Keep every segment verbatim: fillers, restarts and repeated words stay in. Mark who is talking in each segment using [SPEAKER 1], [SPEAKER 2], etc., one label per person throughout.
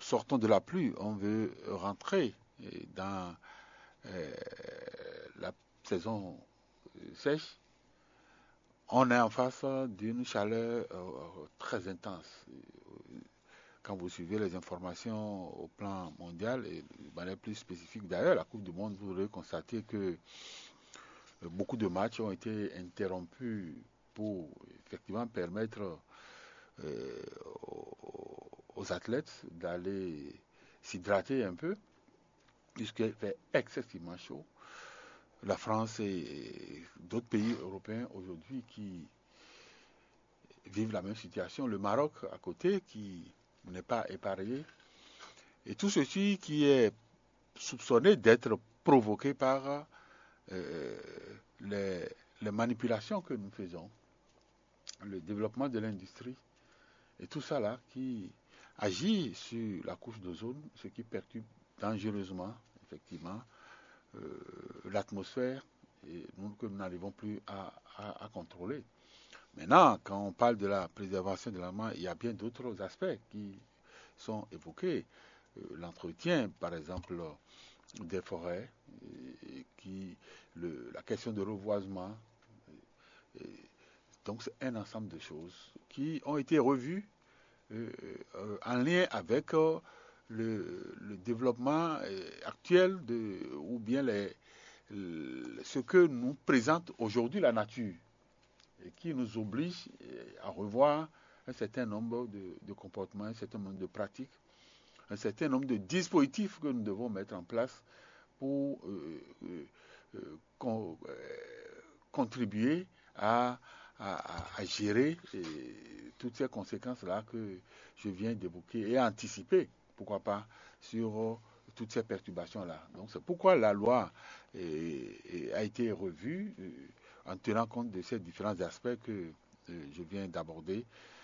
[SPEAKER 1] sortons de la pluie, on veut rentrer dans euh, la saison sèche, on est en face d'une chaleur euh, très intense. Quand vous suivez les informations au plan mondial et de manière plus spécifique d'ailleurs, la Coupe du Monde, vous aurez constaté que beaucoup de matchs ont été interrompus pour effectivement permettre euh, aux athlètes d'aller s'hydrater un peu, puisqu'il fait excessivement chaud. La France et d'autres pays européens aujourd'hui qui vivent la même situation. Le Maroc à côté qui n'est pas épargné. Et tout ceci qui est soupçonné d'être provoqué par euh, les, les manipulations que nous faisons, le développement de l'industrie et tout ça là qui agit sur la couche d'ozone, ce qui perturbe dangereusement, effectivement, euh, l'atmosphère et nous, que nous n'arrivons plus à, à, à contrôler. Maintenant, quand on parle de la préservation de l'environnement, il y a bien d'autres aspects qui sont évoqués. Euh, l'entretien, par exemple, des forêts, et, et qui, le, la question de reboisement. Et, et, donc, c'est un ensemble de choses qui ont été revues euh, euh, en lien avec euh, le, le, développement euh, actuel de, ou bien les, le, ce que nous présente aujourd'hui la nature et qui nous oblige à revoir un certain nombre de, de comportements, un certain nombre de pratiques, un certain nombre de dispositifs que nous devons mettre en place pour euh, euh, con, euh, contribuer à, à, à gérer euh, toutes ces conséquences-là que je viens d'évoquer et à anticiper, pourquoi pas, sur euh, toutes ces perturbations-là. Donc c'est pourquoi la loi euh, a été revue euh, en tenant compte de ces différents aspects que euh, je viens d'aborder.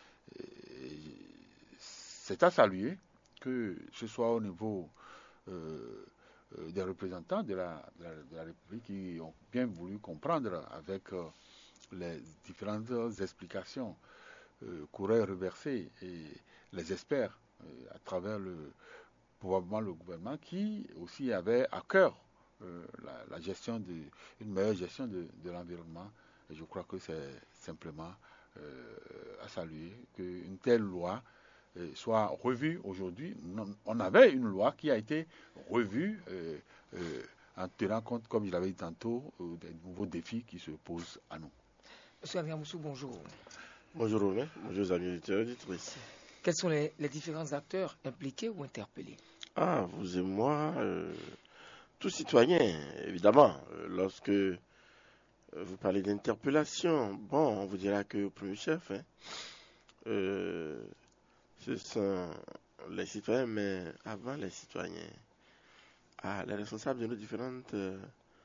[SPEAKER 1] C'est à saluer que ce soit au niveau euh, des représentants de la, de, la, de la République qui ont bien voulu comprendre avec euh, les différentes explications euh, qu'auraient reversées et les experts euh, à travers le, probablement le gouvernement qui aussi avait à cœur euh, la, la gestion de, une meilleure gestion de, de l'environnement. Et je crois que c'est simplement euh, à saluer qu'une telle loi euh, soit revue aujourd'hui. On avait une loi qui a été revue euh, euh, en tenant compte, comme je l'avais dit tantôt, euh, des nouveaux défis qui se posent à nous.
[SPEAKER 2] Monsieur Adrien Moussou, bonjour.
[SPEAKER 3] Bonjour Romain, bonjour amis auditeurs et auditrices.
[SPEAKER 2] Quels sont les, les différents acteurs impliqués ou interpellés?
[SPEAKER 3] Ah, vous et moi, euh, tout citoyen, évidemment. Euh, lorsque euh, vous parlez d'interpellation, bon, on vous dira que au premier chef, hein, euh, ce sont les citoyens, mais avant les citoyens, ah, les responsables de nos différentes euh,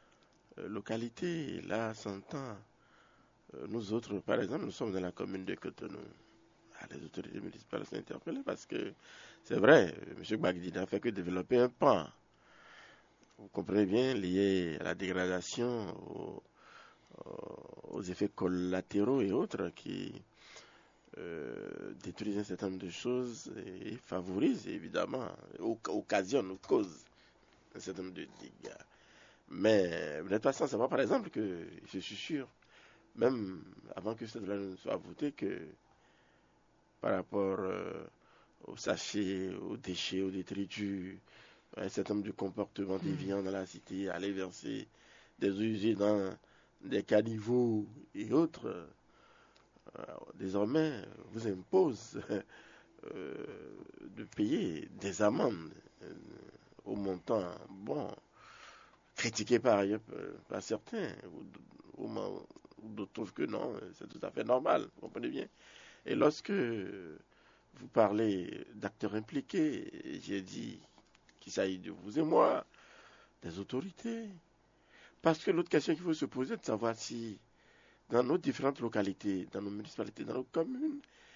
[SPEAKER 3] localités, là, s'entend. Euh, nous autres, par exemple, nous sommes dans la commune de Cotonou. Ah, les autorités municipales sont interpellées parce que c'est vrai, M. Gbagdi n'a fait que développer un pan. Vous comprenez bien, lié à la dégradation, aux, aux effets collatéraux et autres qui euh, détruisent un certain nombre de choses et favorisent évidemment, occasionnent, causent un certain nombre de dégâts. Mais vous n'êtes pas sans savoir, par exemple, que je suis sûr, même avant que cette loi ne soit votée, que par rapport euh, aux sachets, aux déchets, aux détritus, un certain nombre de comportements déviants dans la cité, aller verser des eaux usées dans des caniveaux et autres, euh, désormais vous impose euh, de payer des amendes euh, au montant, bon, critiqué par ailleurs par certains, ou, ou, ou d'autres trouvent que non, c'est tout à fait normal, vous comprenez bien. Et lorsque vous parlez d'acteurs impliqués, j'ai dit qu'il s'agit de vous et moi, des autorités. Parce que l'autre question qu'il faut se poser, c'est de savoir si dans nos différentes localités, dans nos municipalités, dans nos communes,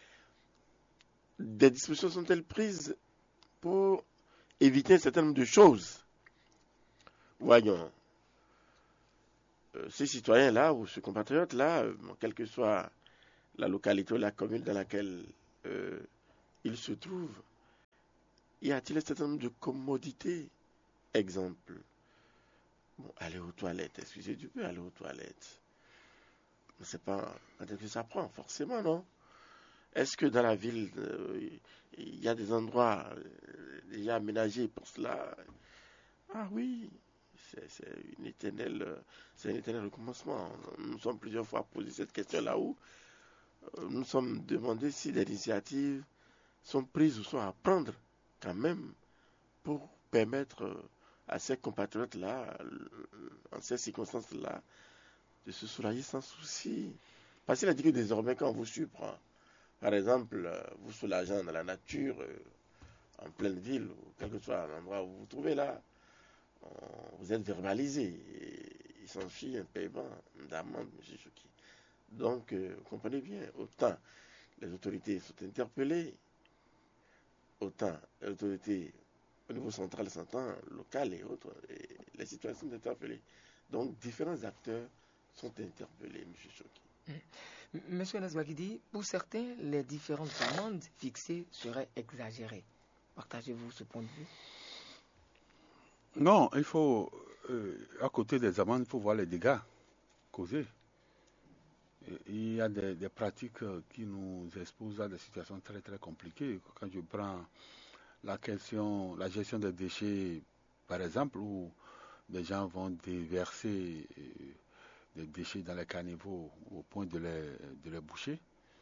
[SPEAKER 3] des dispositions sont-elles prises pour éviter un certain nombre de choses. Voyons, euh, ces citoyens-là ou ces compatriotes-là, euh, quelle que soit la localité ou la commune dans laquelle euh, ils se trouvent, y a-t-il un certain nombre de commodités? Exemple, bon, aller aux toilettes, excusez du peu, aller aux toilettes. Mais c'est pas quand est-ce que ça prend, forcément, non? Est-ce que dans la ville, euh, il y a des endroits euh, déjà aménagés pour cela? Ah oui, c'est, c'est une éternelle, euh, c'est un éternel recommencement. Nous nous sommes plusieurs fois posé cette question là-haut. Euh, nous nous sommes demandé si des initiatives sont prises ou sont à prendre quand même pour permettre euh, à ces compatriotes-là, euh, en ces circonstances-là, de se soulager sans souci. Parce qu'il a dit que désormais, quand vous surprend, par exemple, euh, vous soulageant dans la nature, euh, en pleine ville, ou quel que soit l'endroit où vous vous trouvez là, on- vous êtes verbalisé. Et il s'ensuit un paiement d'amende, M. Chouki. Donc, euh, vous comprenez bien, autant les autorités sont interpellées, autant les autorités au niveau central s'entend, local et autres, et les situations sont interpellées. Donc, différents acteurs sont interpellés, M. Chouki.
[SPEAKER 2] Monsieur Nasbagidi, pour certains, les différentes amendes fixées seraient exagérées. Partagez-vous ce point de vue?
[SPEAKER 1] Non, il faut, euh, à côté des amendes, il faut voir les dégâts causés. Et il y a des, des pratiques euh, qui nous exposent à des situations très très compliquées. Quand je prends la question, la gestion des déchets, par exemple, où des gens vont déverser euh, des déchets dans les caniveaux au point de les, de les boucher.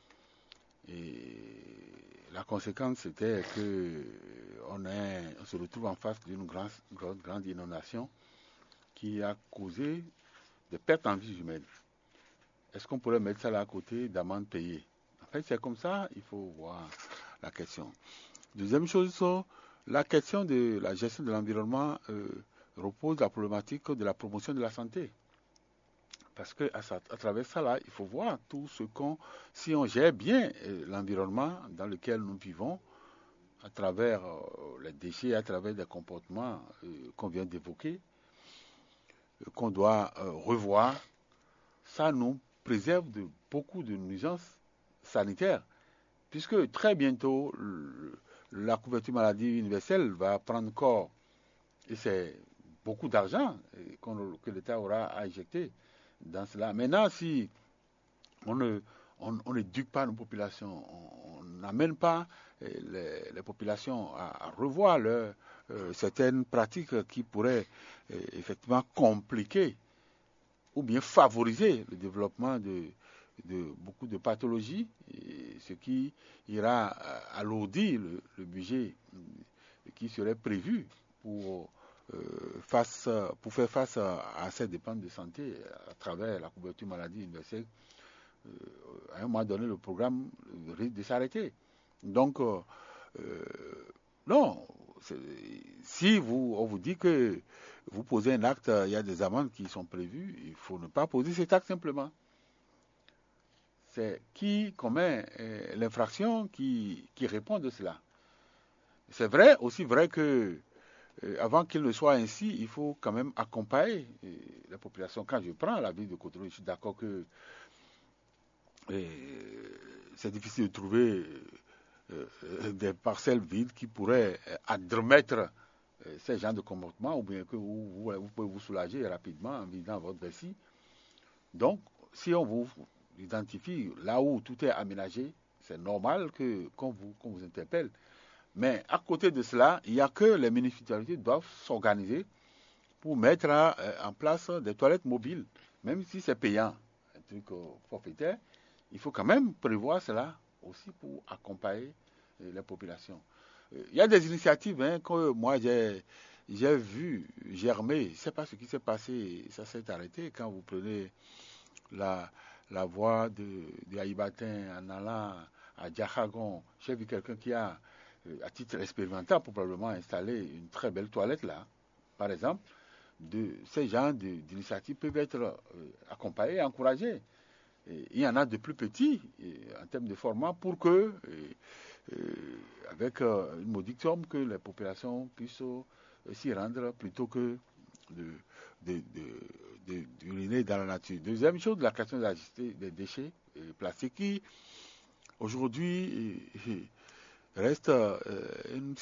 [SPEAKER 1] Et la conséquence, c'était que on, est, on se retrouve en face d'une grande, grande, grande inondation qui a causé des pertes en vie humaine. Est-ce qu'on pourrait mettre ça là à côté d'amendes payées? En fait, c'est comme ça, il faut voir la question. Deuxième chose, la question de la gestion de l'environnement euh, repose la problématique de la promotion de la santé. Parce que à, à travers ça là, il faut voir tout ce qu'on, si on gère bien euh, l'environnement dans lequel nous vivons, à travers euh, les déchets, à travers des comportements euh, qu'on vient d'évoquer, euh, qu'on doit euh, revoir, ça nous préserve de beaucoup de nuisances sanitaires, puisque très bientôt le, la couverture maladie universelle va prendre corps, et c'est beaucoup d'argent euh, que l'État aura à injecter dans cela. Maintenant, si on ne on, on n'éduque pas nos populations, on n'amène pas les, les populations à, à revoir leur, euh, certaines pratiques qui pourraient euh, effectivement compliquer ou bien favoriser le développement de, de beaucoup de pathologies, et ce qui ira alourdir le, le budget qui serait prévu pour, euh, face, pour faire face à, à ces dépenses de santé à travers la couverture maladie universelle. Euh, à un moment donné, le programme risque de s'arrêter. Donc, euh, euh, non, si vous, on vous dit que vous posez un acte, il y a des amendes qui sont prévues, il faut ne pas poser cet acte simplement. C'est qui commet euh, l'infraction qui, qui répond de cela. C'est vrai, aussi vrai que euh, avant qu'il ne soit ainsi, il faut quand même accompagner euh, la population. Quand je prends la ville de Cotonou, je suis d'accord que euh, c'est difficile de trouver euh, euh, des parcelles vides qui pourraient euh, admettre euh, ces genres de comportements, ou bien que vous, vous, vous pouvez vous soulager rapidement en vidant votre vessie. Donc, si on vous identifie là où tout est aménagé, c'est normal que qu'on vous, qu'on vous interpelle. Mais à côté de cela, il n'y a que les municipalités doivent s'organiser pour mettre à, euh, en place des toilettes mobiles, même si c'est payant, un truc euh, forfaitaire. Il faut quand même prévoir cela aussi pour accompagner euh, les populations. Euh, il y a des initiatives hein, que moi j'ai, j'ai vu germer. Je ne sais pas ce qui s'est passé, ça s'est arrêté quand vous prenez la, la voie de, de Haïbatin en allant à Diakhagon. J'ai vu quelqu'un qui a, euh, à titre expérimental, probablement installé une très belle toilette là, par exemple. De ces genres de, d'initiatives peuvent être euh, accompagnées, encouragées. Et il y en a de plus petits et, en termes de format pour que, et, et, avec euh, une modique somme, que les populations puissent euh, s'y rendre plutôt que de, de, de, de, d'uriner dans la nature. Deuxième chose, la question de la gestion des déchets euh, plastiques qui, aujourd'hui, reste euh, une